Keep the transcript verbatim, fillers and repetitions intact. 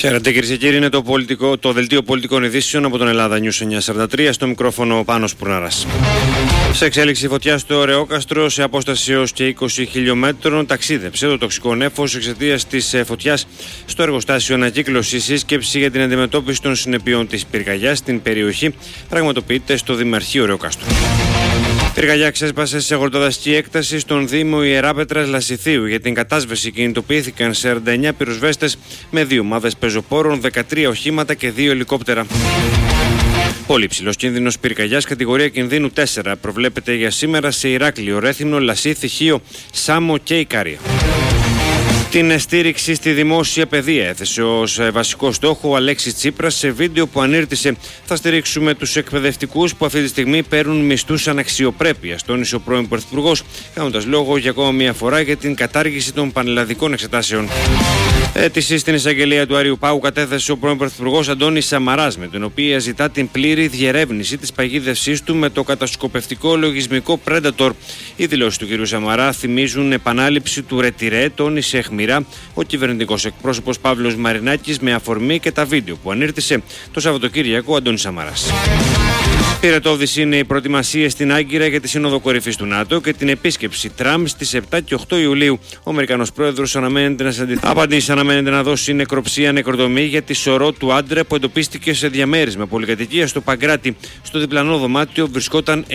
Χαίρετε κυρίες και κύριοι, είναι το, πολιτικό, το δελτίο πολιτικών ειδήσεων από τον Ελλάδα News εννιακόσια σαράντα τρία, στο μικρόφωνο ο Πάνος Πουρναράς. Σε εξέλιξη φωτιά στο Ωρεόκαστρο, σε απόσταση έως και είκοσι χιλιόμετρων, ταξίδεψε το τοξικό νέφος εξαιτίας της φωτιάς στο εργοστάσιο ανακύκλωσης. Σύσκεψη για την αντιμετώπιση των συνεπειών της πυρκαγιάς στην περιοχή πραγματοποιείται στο Δημαρχείο Ωρεόκαστρου. Πυρκαγιά ξέσπασε σε αγροτοδασική έκταση στον Δήμο Ιεράπετρας Λασιθίου. Για την κατάσβεση κινητοποιήθηκαν σαράντα εννέα πυροσβέστες με δύο ομάδες πεζοπόρων, δεκατρία οχήματα και δύο ελικόπτερα. Πολύ ψηλός κίνδυνος πυρκαγιάς, κατηγορία κινδύνου τέσσερα, προβλέπεται για σήμερα σε Ηράκλειο, Ρέθυμνο, Λασίθι, Χίο, Σάμο και Ικάρια. Την στήριξη στη δημόσια παιδεία έθεσε ως βασικό στόχο ο Αλέξης Τσίπρας σε βίντεο που ανήρτησε. Θα στηρίξουμε τους εκπαιδευτικούς που αυτή τη στιγμή παίρνουν μισθούς αναξιοπρέπειας, τόνισε ο πρώην Πρωθυπουργός, κάνοντας λόγο για ακόμα μια φορά για την κατάργηση των πανελλαδικών εξετάσεων. Αίτηση στην εισαγγελία του Άριου Πάγου κατέθεσε ο πρώην Πρωθυπουργός Αντώνης Σαμαράς, με την οποία ζητά την πλήρη διερεύνηση της παγίδευσής του με το κατασκοπευτικό λογισμικό Predator. Οι δηλώσεις του κ. Σαμαρά θυμίζουν επανάληψη του ρετυρέ, τόνισε αιχμηρά ο κυβερνητικός εκπρόσωπος Παύλος Μαρινάκης με αφορμή και τα βίντεο που ανήρτησε το Σαββατοκύριακο ο Αντώνης Σαμαράς. Πυρετώδης είναι οι προετοιμασίες στην Άγκυρα για τη Σύνοδο Κορυφής του ΝΑΤΟ και την επίσκεψη Τραμπ στις επτά και οκτώ Ιουλίου. Ο Αμερικανός πρόεδρος αναμένεται να συναντηθεί. Απαντήσει αναμένεται να δώσει νεκροψία νεκροτομή για τη σωρό του άντρα που εντοπίστηκε σε διαμέρισμα πολυκατοικία στο Παγκράτη. Στο διπλανό δωμάτιο βρισκόταν